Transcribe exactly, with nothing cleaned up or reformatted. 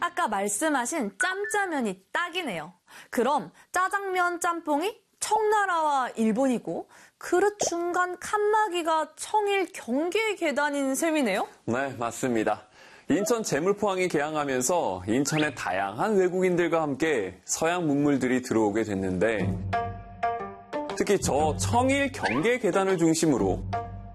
아까 말씀하신 짬짜면이 딱이네요. 그럼 짜장면 짬뽕이 청나라와 일본이고 그릇 중간 칸막이가 청일 경계 계단인 셈이네요? 네, 맞습니다. 인천 재물포항이 개항하면서 인천에 다양한 외국인들과 함께 서양 문물들이 들어오게 됐는데 특히 저 청일 경계 계단을 중심으로